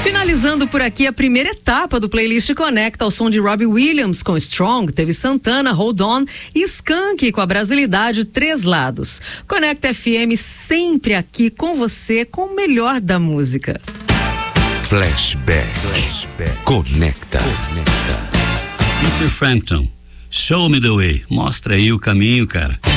Finalizando por aqui a primeira etapa do Playlist Conecta ao som de Robbie Williams com Strong, teve Santana, Hold On e Skank com a brasilidade Três Lados. Conecta FM sempre aqui com você com o melhor da música. Flashback. Conecta. Peter Frampton, Show Me the Way. Mostra aí o caminho, cara.